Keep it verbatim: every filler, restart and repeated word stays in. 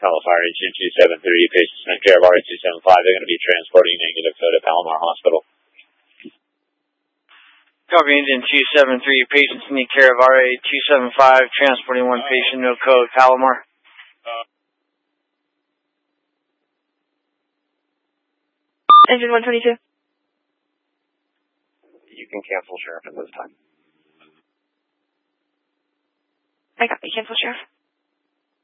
Fire Engine two seven three, patients in care of R A two seven five. They're going to be transporting negative code to Palomar Hospital. Copy Engine two seven three, patients need care of R A two seven five, transporting one patient, no code, Palomar. Engine one twenty-two. You can cancel, Sheriff, at this time. I got me, cancel, Sheriff.